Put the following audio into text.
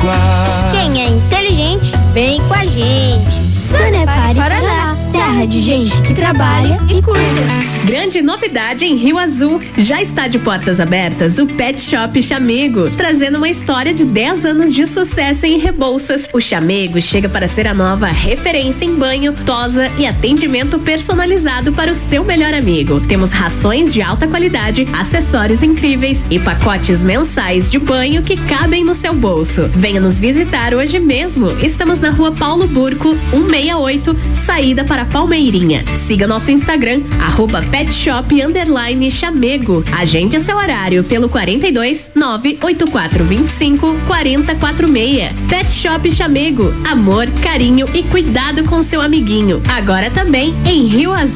Quem é inteligente, vem com a gente. Sanepar Paraná, terra de gente que trabalha e cuida. Grande novidade em Rio Azul. Já está de portas abertas o Pet Shop Chamego, trazendo uma história de 10 anos de sucesso em Rebouças. O Chamego chega para ser a nova referência em banho, tosa e atendimento personalizado para o seu melhor amigo. Temos rações de alta qualidade, acessórios incríveis e pacotes mensais de banho que cabem no seu bolso. Venha nos visitar hoje mesmo. Estamos na Rua Paulo Burco, 168, saída para Palmeirinha. Siga nosso Instagram, @petshop_chamego. Agende seu horário pelo 42 98425 4046. Pet Shop Chamego, amor, carinho e cuidado com seu amiguinho. Agora também em Rio Azul.